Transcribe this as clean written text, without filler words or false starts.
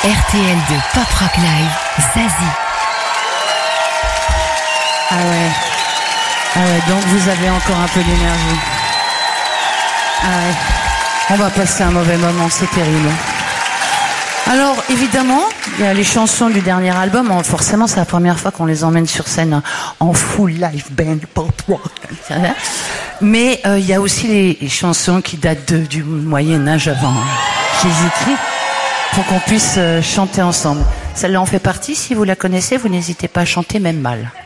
RTL de Pop Rock Live, Zazie. Ah ouais, donc vous avez encore un peu d'énergie. Ah ouais, on va passer un mauvais moment, c'est terrible. Alors évidemment, il y a les chansons du dernier album, forcément c'est la première fois qu'on les emmène sur scène en full live band pop rock. Mais il y a aussi les chansons qui datent du Moyen-Âge avant Jésus-Christ, pour qu'on puisse chanter ensemble. Celle-là en fait partie, si vous la connaissez, vous n'hésitez pas à chanter même mal.